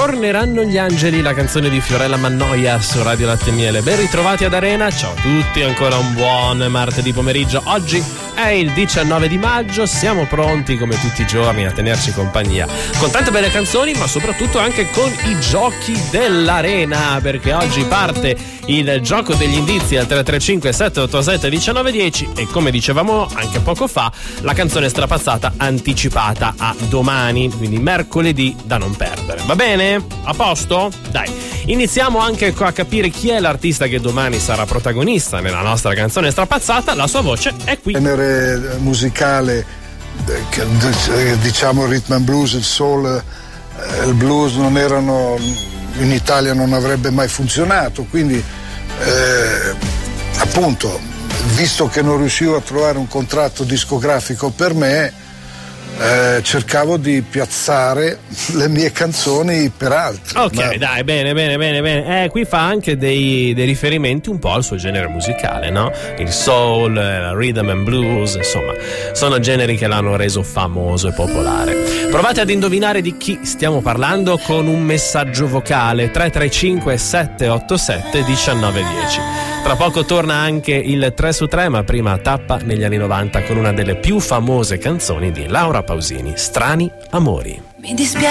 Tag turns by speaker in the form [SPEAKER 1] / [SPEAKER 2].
[SPEAKER 1] Torneranno gli angeli, la canzone di Fiorella Mannoia su Radio Latte e Miele. Ben ritrovati ad Arena, ciao a tutti, ancora un buon martedì pomeriggio. Oggi è il 19 di maggio, siamo pronti come tutti i giorni a tenerci compagnia con tante belle canzoni, ma soprattutto anche con i giochi dell'Arena, perché oggi parte il gioco degli indizi al 335 787 1910 e, come dicevamo anche poco fa, la canzone strapazzata anticipata a domani, quindi mercoledì, da non perdere. Va bene? A posto? Dai, iniziamo anche a capire chi è l'artista che domani sarà protagonista nella nostra canzone strapazzata. La sua voce è qui.
[SPEAKER 2] Genere musicale, diciamo il rhythm and blues, il soul, il blues non erano, in Italia non avrebbe mai funzionato, quindi appunto, visto che non riuscivo a trovare un contratto discografico per me, cercavo di piazzare le mie canzoni per altri.
[SPEAKER 1] Ok, dai, bene. Qui fa anche dei riferimenti un po' al suo genere musicale, no? Il soul, il rhythm and blues, insomma, sono generi che l'hanno reso famoso e popolare. Provate ad indovinare di chi stiamo parlando con un messaggio vocale 335 787 1910. Tra poco torna anche il 3 su 3, ma prima tappa negli anni 90 con una delle più famose canzoni di Laura Pausini, Strani Amori.
[SPEAKER 3] Mi dispiace